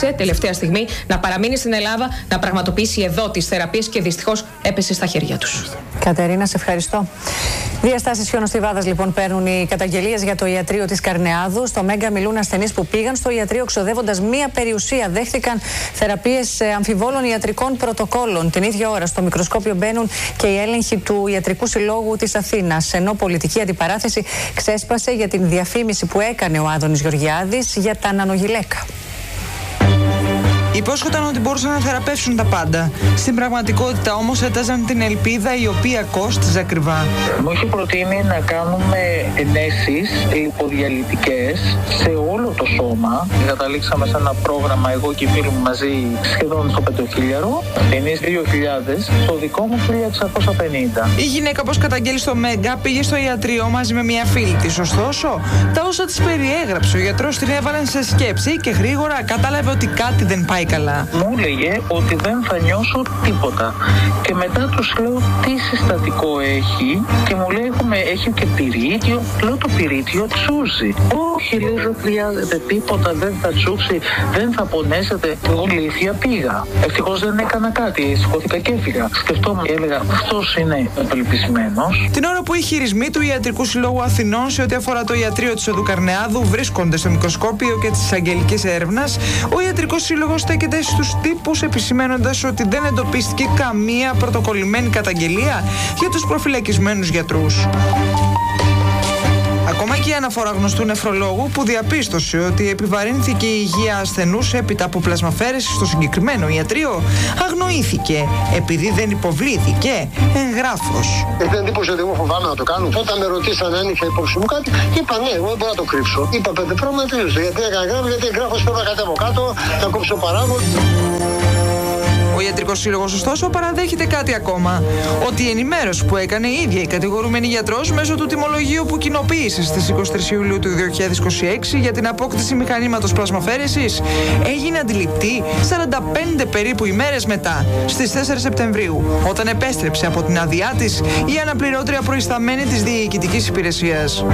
αποφάσισε τελευταία στιγμή να παραμείνει στην Ελλάδα, να πραγματοποιήσει εδώ τις θεραπείες και δυστυχώς έπεσε στα χέρια τους. Κατερίνα, σε ευχαριστώ. Διαστάσεις χιονοστιβάδας λοιπόν παίρνουν οι καταγγελίες για το ιατρείο της Καρνεάδου. Στο Μέγκα μιλούν ασθενείς που πήγαν στο ιατρείο ξοδεύοντας μία περιουσία. Δέχτηκαν θεραπείες αμφιβόλων ιατρικών πρωτοκόλων. Την ίδια ώρα στο μικροσκόπιο μπαίνουν και οι έλεγχοι του Ιατρικού Συλλόγου της Αθήνας. Ενώ πολιτική αντιπαράθεση ξέσπασε για την διαφήμιση που έκανε ο Άδωνης Γεωργιάδης για τα νανογυλαίκα. Υπόσχονταν ότι μπορούσαν να θεραπεύσουν τα πάντα. Στην πραγματικότητα όμως έταζαν την ελπίδα η οποία κόστιζε ακριβά. Μου είχε προτείνει να κάνουμε ενέσεις λιποδιαλυτικές σε όλο το σώμα. Καταλήξαμε σε ένα πρόγραμμα, εγώ και οι φίλοι μου μαζί, σχεδόν στο 5.000. Εμείς 2.000, το δικό μου 1.650. Η γυναίκα, όπως καταγγέλει στο Μέγκα, πήγε στο ιατρείο μαζί με μια φίλη της. Ωστόσο, τα όσα της περιέγραψε ο γιατρός την έβαλαν σε σκέψη και γρήγορα κατάλαβε ότι κάτι δεν πάει καλά. Μου έλεγε ότι δεν θα νιώσω τίποτα. Και μετά τους λέω τι συστατικό έχει και μου λέει έχει και πυρίτιο. Λέω το πυρίτιο τσούζει. Όχι, λέει δεν χρειάζεται τίποτα, δεν θα τσούξει, δεν θα πονέσετε. Εγώ ηλίθια πήγα. Ευτυχώς δεν έκανα κάτι, σηκώθηκα και έφυγα. Σκεφτόμουν και έλεγα αυτός είναι απελπισμένος. Την ώρα που οι χειρισμοί του Ιατρικού Συλλόγου Αθηνών σε ό,τι αφορά το ιατρείο της Οδού Καρνεάδου βρίσκονται στο μικροσκόπιο και της αγγελικής έρευνας, ο Ιατρικός Σύλλογος στέκεται στους τύπους επισημαίνοντας ότι δεν εντοπίστηκε καμία πρωτοκολλημένη καταγγελία για τους προφυλακισμένους γιατρούς. Ακόμα και η αναφορά γνωστού νεφρολόγου που διαπίστωσε ότι επιβαρύνθηκε η υγεία ασθενούς έπειτα από πλασμαφέρεση στο συγκεκριμένο ιατρείο αγνοήθηκε επειδή δεν υποβλήθηκε εγγράφος. Έχει εντύπωση ότι εγώ φοβάμαι να το κάνω. Όταν με ρωτήσαν αν είχα υπόψη μου κάτι, είπα ναι, εγώ δεν μπορώ να το κρύψω. Είπα 5 πράγματα τελείωσε. Γιατί έκανα γράφο, γιατί εγγράφος πρέπει να κατέβω κάτω, να κόψω παράγον. Ο Ιατρικός Σύλλογος, ωστόσο, παραδέχεται κάτι ακόμα. Ότι η ενημέρωση που έκανε η ίδια η κατηγορούμενη γιατρός μέσω του τιμολογίου που κοινοποίησε στις 23 Ιουλίου του 2026 για την απόκτηση μηχανήματος πλασμαφέρεσης έγινε αντιληπτή 45 περίπου ημέρες μετά, στις 4 Σεπτεμβρίου, όταν επέστρεψε από την άδειά της η αναπληρώτρια προϊσταμένη της διοικητικής υπηρεσίας.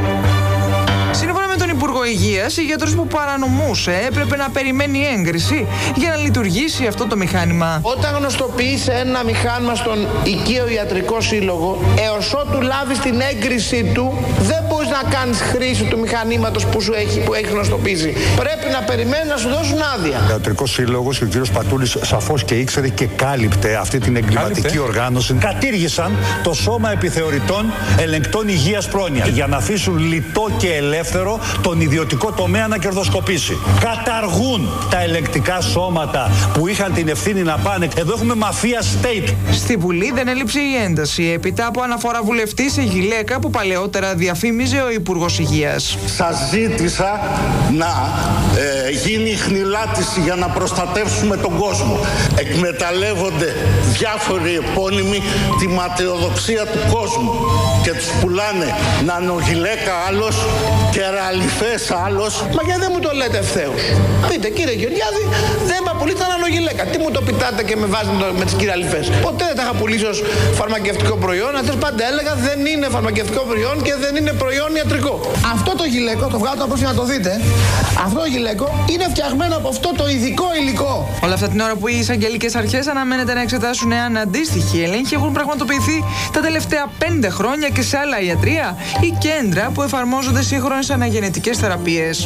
Σύμφωνα με τον Υπουργό Υγείας, η γιατρός που παρανομούσε έπρεπε να περιμένει έγκριση για να λειτουργήσει αυτό το μηχάνημα. Όταν γνωστοποιείς ένα μηχάνημα στον οικείο Ιατρικό Σύλλογο, έως ότου λάβεις την έγκρισή του, δεν μπορείς να κάνεις χρήση του μηχανήματος που έχει γνωστοποιήσει. Πρέπει να περιμένεις να σου δώσουν άδεια. Ο Ιατρικός Σύλλογος και ο κ. Πατούλης σαφώς και ήξερε και κάλυπτε αυτή την εγκληματική οργάνωση. Κατήργησαν το σώμα επιθεωρητών ελεγκτών υγείας πρόνοια για να αφήσουν λιτό και ελεύθερο τον ιδιωτικό τομέα να κερδοσκοπήσει. Καταργούν τα ελεγκτικά σώματα που είχαν την ευθύνη να πάνε. Εδώ έχουμε μαφία state. Στη Βουλή δεν έλειψε η ένταση έπειτα από αναφορά βουλευτή σε γυλαίκα που παλαιότερα διαφήμιζε ο Υπουργός Υγείας. Σας ζήτησα να γίνει χνηλάτιση για να προστατεύσουμε τον κόσμο. Εκμεταλλεύονται διάφοροι επώνυμοι τη ματαιοδοξία του κόσμου και τους πουλάνε νανογυλαίκα άλλος και ραλιφές άλλος. Μα γιατί δεν μου το λέτε ευθέως? Πείτε κύριε Γεωργιάδη, δεν είπα πουλήσει τα νανογυλαίκα. Τι μου το πιτάτε και με βάζετε με τις κυραλιφές? Ποτέ δεν τα είχα πουλήσει ως φαρμακευτικό προϊόν. Αυτές πάντα έλεγα δεν είναι φαρμακευτικό προϊόν και δεν είναι προϊόν ιατρικό. Αυτό το γυλαίκο, το βγάλω από να το δείτε. Αυτό το γυλαίκο είναι φτιαγμένο από αυτό το ειδικό υλικό. Όλα αυτά την ώρα που οι εισαγγελικές αρχές αναμένεται να εξετάσουν εάν αντίστοιχοι έλεγχοι έχουν πραγματοποιηθεί τα τελευταία 5 χρόνια και σε άλλα ιατρεία ή κέντρα που εφαρμόζονται σύγχρονες αναγεννητικές θεραπείες.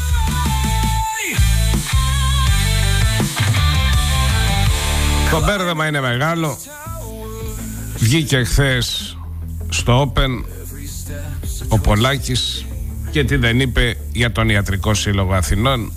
Το μπέρδεμα είναι μεγάλο. Βγήκε χθες στο Open ο Πολάκης και τι δεν είπε για τον Ιατρικό Σύλλογο Αθηνών.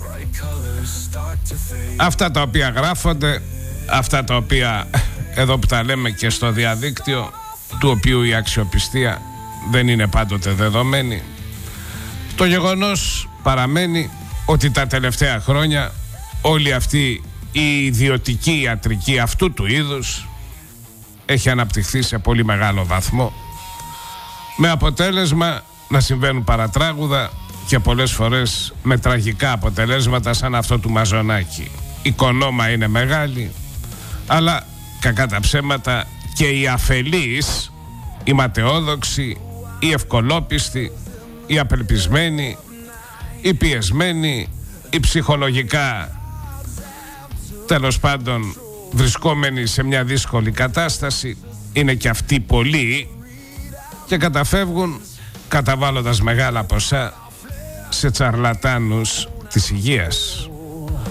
Αυτά τα οποία γράφονται, αυτά τα οποία εδώ που τα λέμε και στο διαδίκτυο, του οποίου η αξιοπιστία δεν είναι πάντοτε δεδομένη. Το γεγονός παραμένει ότι τα τελευταία χρόνια όλη αυτή η ιδιωτική ιατρική αυτού του είδους έχει αναπτυχθεί σε πολύ μεγάλο βαθμό, με αποτέλεσμα να συμβαίνουν παρατράγουδα και πολλές φορές με τραγικά αποτελέσματα σαν αυτό του Μαζονάκη. Η κονόμα είναι μεγάλη, αλλά κακά τα ψέματα και οι αφελείς, οι ματαιόδοξοι, οι ευκολόπιστοι, οι απελπισμένοι, οι πιεσμένοι, οι ψυχολογικά τέλος πάντων βρισκόμενοι σε μια δύσκολη κατάσταση, είναι και αυτοί πολλοί, και καταφεύγουν καταβάλλοντας μεγάλα ποσά σε τσαρλατάνους της υγείας.